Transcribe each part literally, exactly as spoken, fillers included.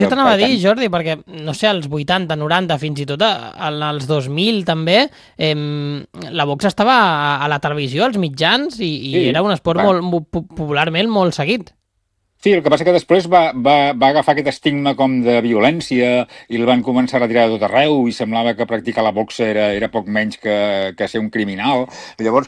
Jo t'anava a dir, Jordi, perquè, no sé, als vuitanta, noranta, fins i tot als dos mil també, eh, la boxa estava a, a la televisió, als mitjans, i, i Sí, era un esport va. molt, molt popularment molt seguit. Sí, el que passa que després va, va, va agafar aquest estigma com de violència i el van començar a retirar de tot arreu i semblava que practicar la boxa era, era poc menys que, que ser un criminal. I llavors,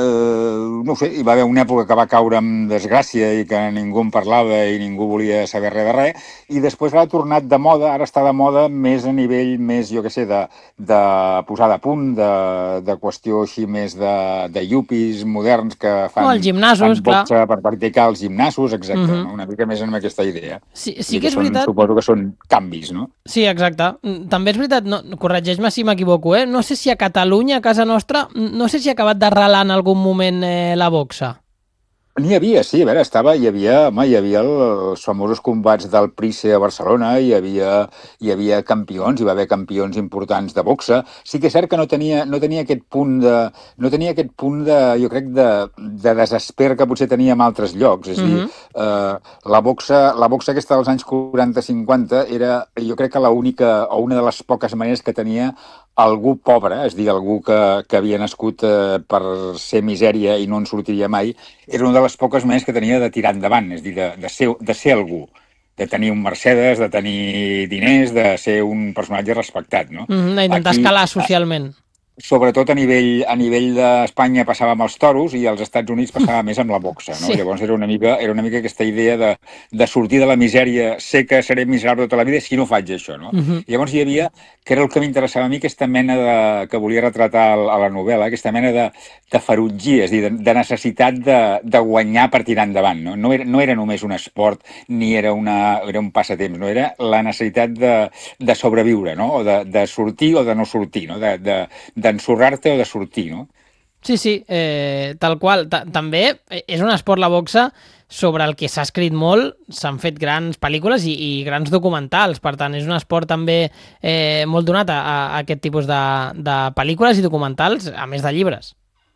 eh, no ho sé, hi va haver una època que va caure en desgràcia i que ningú en parlava i ningú volia saber res de res, i després ha tornat de moda, ara està de moda més a nivell més, jo què sé, de, de posar de punt, de, de qüestió així més de, de yuppies moderns que O fan, els gimnasos, fan clar. boxa per practicar els gimnasos, exacte, Uh -huh. no? Una mica més amb aquesta idea. Sí, sí I que que és són, veritat. suposo que són canvis, no? Sí, exacte. També és veritat, no, corregeix-me si m'equivoco, eh? No sé si a Catalunya, a casa nostra, no sé si ha acabat d'arrelar en algun moment eh, la boxa. N'hi havia, sí, a veure, estava, hi havia, home, hi havia el, els famosos combats del Price a Barcelona, hi havia, hi havia campions, hi va haver campions importants de boxa. Sí que és cert que no tenia, no tenia aquest punt de, no tenia aquest punt de, jo crec, de, de desesper que potser tenia en altres llocs. És a Uh dir, -huh. eh, la boxa, la boxa aquesta dels anys quaranta cinquanta era, jo crec que l'única, o una de les poques maneres que tenia algú pobre, és a dir, algú que, que havia nascut eh, per ser misèria i no en sortiria mai, era una de les poques maneres que tenia de tirar endavant, és a dir, de, de, ser, de ser algú, de tenir un Mercedes, de tenir diners, de ser un personatge respectat, no? Uh -huh. D'intentar Aquí, escalar socialment. sobretot a nivell, a nivell d'Espanya passava amb els toros i als Estats Units passava més amb la boxa, no? Sí. Llavors era una mica, era una mica aquesta idea de, de sortir de la misèria, sé que seré miserable tota la vida si no faig això, no? Uh -huh. I llavors hi havia, que era el que m'interessava a mi, aquesta mena de, que volia retratar a la novel·la, aquesta mena de, de ferotgia, és a dir, de, de necessitat de, de guanyar per tirar endavant, no? No era, no era només un esport ni era, una, era un passatemps, no? Era la necessitat de, de sobreviure, no? O de, de sortir o de no sortir, no? De, de, d'ensorrar-te o de sortir, no? Sí, sí, eh, tal qual. Ta També és un esport, la boxa, sobre el que s'ha escrit molt, s'han fet grans pel·lícules i, i grans documentals, per tant, és un esport també eh, molt donat a, a aquest tipus de, de pel·lícules i documentals, a més de llibres.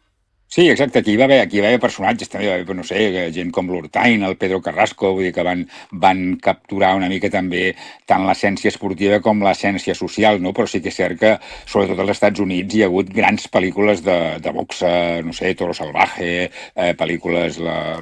Sí, exacte, aquí hi va haver, aquí hi va haver personatges, també hi va haver, no sé, gent com l'Hurtain, el Pedro Carrasco, vull dir que van, van capturar una mica també tant l'essència esportiva com l'essència social, no? Però sí que és cert que, sobretot als Estats Units, hi ha hagut grans pel·lícules de, de boxa, no sé, Toro Salvaje, eh, pel·lícules, la,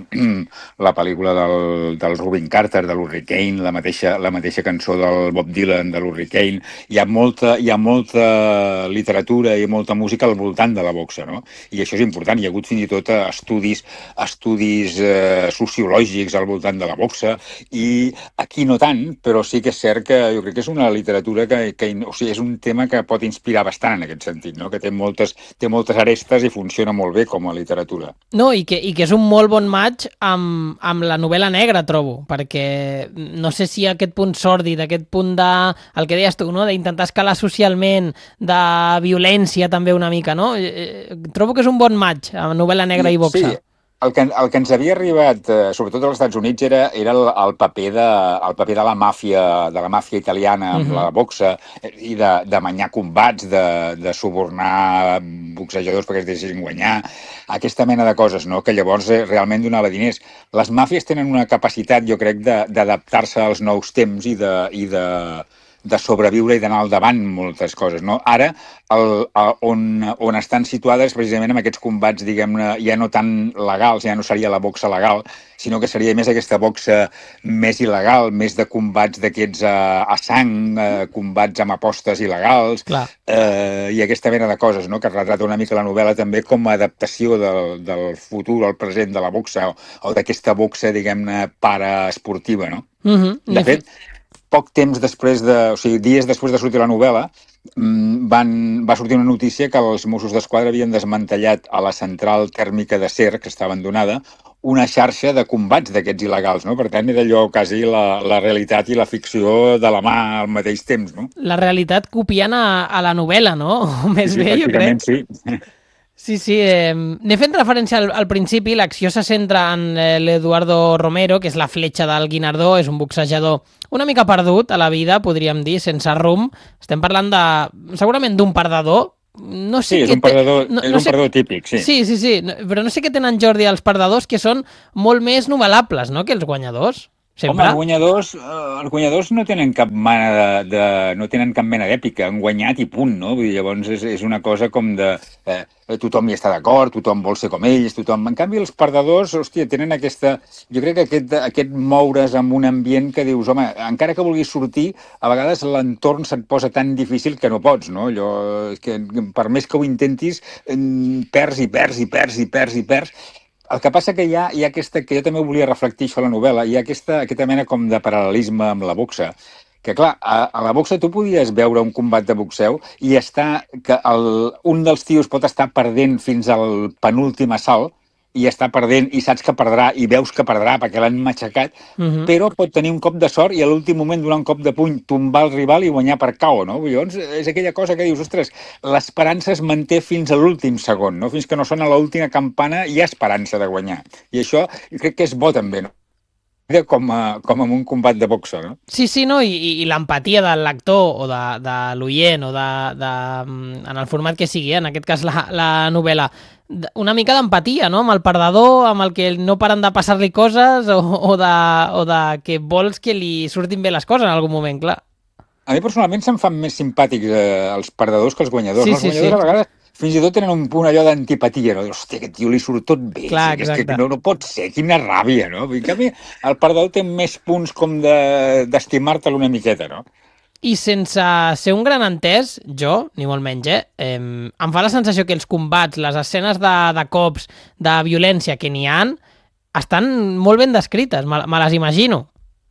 la pel·lícula del, del Rubin Carter, de l'Hurricane, la mateixa, la mateixa cançó del Bob Dylan, de l'Hurricane, hi ha molta, hi ha molta literatura i molta música al voltant de la boxa, no? I això és important. Hi ha hagut fins i tot estudis, estudis eh, sociològics al voltant de la boxa, i aquí no tant, però sí que és cert que jo crec que és una literatura que, que o sigui, és un tema que pot inspirar bastant en aquest sentit, no? Que té moltes, té moltes arestes i funciona molt bé com a literatura. No, i que, i que és un molt bon match amb, amb la novel·la negra, trobo, perquè no sé si aquest punt sòrdid, aquest punt de, el que deies tu, no? D'intentar escalar socialment, de violència també una mica, no? Eh, trobo que és un bon match, amb novel·la negra i boxa. Sí, el que, el que ens havia arribat, eh, sobretot als Estats Units, era, era el, el, paper de, el paper de la màfia, de la màfia italiana amb uh -huh. la boxa, i de, de manyar combats, de, de subornar boxejadors perquè es deixessin guanyar, aquesta mena de coses, no? Que llavors eh, realment donava diners. Les màfies tenen una capacitat, jo crec, d'adaptar-se als nous temps i de, i de de sobreviure i d'anar al davant moltes coses, no? Ara, el, el, on, on estan situades precisament amb aquests combats, diguem-ne, ja no tan legals, ja no seria la boxa legal, sinó que seria més aquesta boxa més il·legal, més de combats d'aquests a, a sang, eh, combats amb apostes il·legals, eh, i aquesta mena de coses, no? Que retrata una mica la novel·la també com a adaptació del, del futur al present de la boxa, o, o d'aquesta boxa, diguem-ne, paraesportiva, no? Uh -huh. De fet, poc temps després de, o sigui, dies després de sortir la novel·la, van, va sortir una notícia que els Mossos d'Esquadra havien desmantellat a la central tèrmica de Ser, que està abandonada, una xarxa de combats d'aquests il·legals, no? Per tant, era allò quasi la, la realitat i la ficció de la mà al mateix temps, no? La realitat copiant a, a la novel·la, no? Més sí, bé, jo crec. Sí, Sí, sí, eh, n'he fet referència al, al principi, l'acció se centra en eh, l'Eduardo Romero, que és la fletxa del Guinardó, és un boxejador una mica perdut a la vida, podríem dir, sense rumb. Estem parlant de, segurament d'un perdedor. No sé sí, és què un perdedor, no, és no un sé... perdedor típic, sí. Sí, sí, sí, però no sé què tenen, Jordi, els perdedors, que són molt més novel·lables, no?, que els guanyadors. Sempre? Home, els guanyadors, eh, els guanyadors no tenen cap mena de, de no tenen cap mena d'èpica, han guanyat i punt, no? Vull dir, llavors és, és una cosa com de eh, tothom hi està d'acord, tothom vol ser com ells, tothom... En canvi, els perdedors, hòstia, tenen aquesta... Jo crec que aquest, aquest moure's en un ambient que dius, home, encara que vulguis sortir, a vegades l'entorn se't posa tan difícil que no pots, no? Allò, que per més que ho intentis, perds i perds i perds i perds i perds. El que passa que hi ha, hi ha aquesta, que jo també ho volia reflectir això a la novel·la, hi ha aquesta, aquesta mena com de paral·lelisme amb la boxa, que clar, a, a la boxa tu podies veure un combat de boxeu i està, que el, un dels tios pot estar perdent fins al penúltim assalt, i està perdent, i saps que perdrà, i veus que perdrà perquè l'han matxacat, uh -huh. però pot tenir un cop de sort i a l'últim moment donar un cop de puny, tombar el rival i guanyar per K O, no? Llavors, és aquella cosa que dius, ostres, l'esperança es manté fins a l'últim segon, no? Fins que no sona l'última campana hi ha esperança de guanyar. I això crec que és bo també, no? Com, a, com en un combat de boxa, no? Sí, sí, no? I, i l'empatia del lector o de, de l'oient o de, de, en el format que sigui, en aquest cas la, la novel·la, una mica d'empatia, no?, amb el perdedor, amb el que no paren de passar-li coses o, o, de, o de que vols que li surtin bé les coses en algun moment, clar. A mi personalment se'm fan més simpàtics eh, els perdedors que els guanyadors. Sí, No? Els sí, guanyadors sí. a vegades fins i tot tenen un punt allò d'antipatia, no? Hòstia, aquest tio li surt tot bé, Clar, sí, és que exacte. no, no pot ser, quina ràbia, no? En canvi, el perdedor té més punts com de- d'estimar-te'l una miqueta, no? I sense ser un gran entès, jo, ni molt menys, eh, eh, em fa la sensació que els combats, les escenes de, de cops, de violència que n'hi han, estan molt ben descrites, me, me les imagino.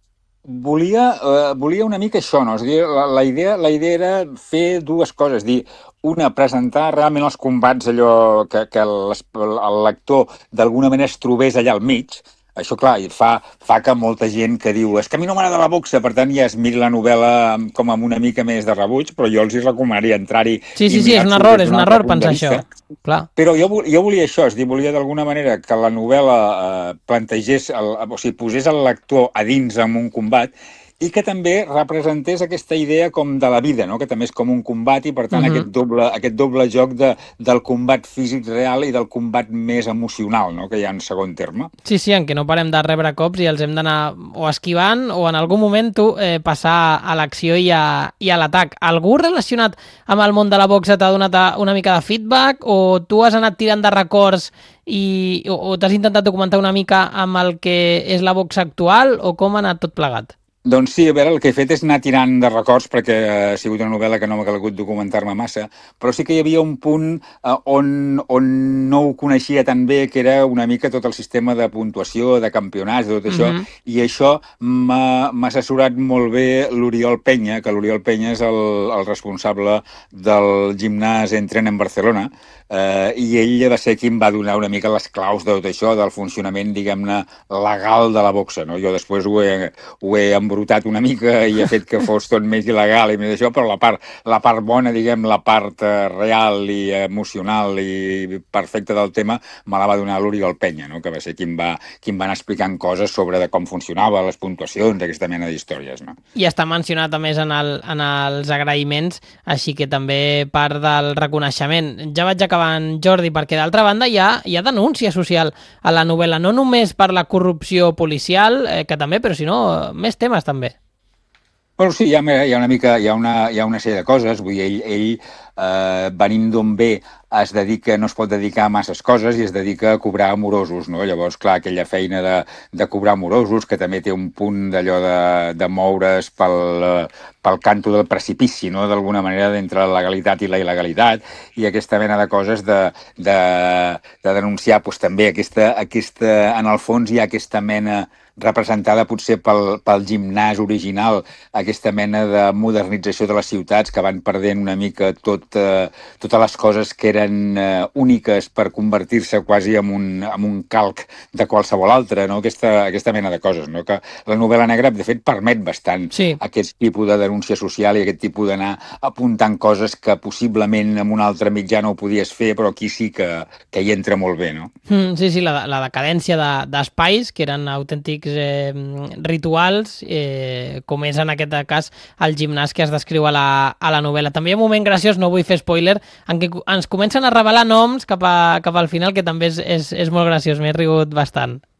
Volia, eh, volia una mica això, no? És a dir, la, la, idea, la idea era fer dues coses, dir, una, presentar realment els combats, allò que, que el, el lector d'alguna manera es trobés allà al mig. Això, clar, fa, fa que molta gent que diu és que a mi no m'agrada la boxa, per tant ja es miri la novel·la com amb una mica més de rebuig, però jo els hi recomanaria entrar-hi. Sí, sí, i sí, és un mirar-s'ho error, des és d'un un altre error punt de pensar vista. això. Clar. Però jo, vol- jo volia això, és a dir, volia d'alguna manera que la novel·la eh, plantegés, el, o sigui, posés el lector a dins en un combat i que també representés aquesta idea com de la vida, no? Que també és com un combat i, per tant, Mhm. aquest, doble, aquest doble joc de, del combat físic real i del combat més emocional, no? Que hi ha en segon terme. Sí, sí, en què no parem de rebre cops i els hem d'anar o esquivant o en algun moment tu eh, passar a l'acció i a, i a l'atac. Algú relacionat amb el món de la boxa t'ha donat a- una mica de feedback o tu has anat tirant de records i, o, o t'has intentat documentar una mica amb el que és la boxa actual o com ha anat tot plegat? Doncs sí, a veure, el que he fet és anar tirant de records perquè ha sigut una novel·la que no m'ha calgut documentar-me massa, però sí que hi havia un punt eh, on, on no ho coneixia tan bé, que era una mica tot el sistema de puntuació, de campionats, de tot això, Mhm. i això m'ha m'ha assessorat molt bé l'Oriol Penya, que l'Oriol Penya és el, el responsable del gimnàs Entren en Barcelona, eh, i ell va ser qui em va donar una mica les claus de tot això, del funcionament, diguem-ne, legal de la boxa, no? Jo després ho he, ho he embrutat una mica i ha fet que fos tot més il·legal i més això, però la part, la part bona, diguem, la part eh, real i emocional i perfecta del tema me la va donar l'Oriol Penya, no? Que va ser qui em va, qui em va anar explicant coses sobre de com funcionava, les puntuacions, aquesta mena d'històries, no? I està mencionat a més en, el, en els agraïments, així que també part del reconeixement. Ja vaig acabant, Jordi, perquè d'altra banda hi ha, hi ha denúncia social a la novel·la, no només per la corrupció policial, eh, que també, però sinó més temes també. Bueno, sí, hi ha, hi ha una mica, hi ha una, hi ha una sèrie de coses, vull dir, ell, ell eh, venint d'on ve es dedica, no es pot dedicar a masses coses i es dedica a cobrar amorosos, no? Llavors, clar, aquella feina de, de cobrar amorosos, que també té un punt d'allò de, de moure's pel, eh, pel canto del precipici, no? D'alguna manera, d'entre la legalitat i la il·legalitat, i aquesta mena de coses de, de, de denunciar, doncs també aquesta, aquesta, en el fons hi ha aquesta mena representada potser pel, pel gimnàs original, aquesta mena de modernització de les ciutats que van perdent una mica tot, eh, totes les coses que eren eh, úniques per convertir-se quasi en un, en un calc de qualsevol altre, no? Aquesta, aquesta mena de coses, no? Que la novel·la negra, de fet, permet bastant Sí. aquest tipus de denúncia social i aquest tipus d'anar apuntant coses que possiblement en un altre mitjà no ho podies fer, però aquí sí que, que hi entra molt bé, no? Mm, sí, sí, la, la decadència de, d'espais, que eren autèntics eh, rituals, eh, com és en aquest cas el gimnàs que es descriu a la, a la novel·la. També hi ha un moment graciós, no vull fer spoiler, en què ens comencen a revelar noms cap, a, cap al final, que també és, és, és molt graciós, m'he rigut bastant.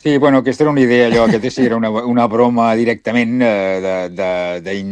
Sí, bueno, aquesta era una idea, allò, aquesta sí era una, una broma directament eh, de, de,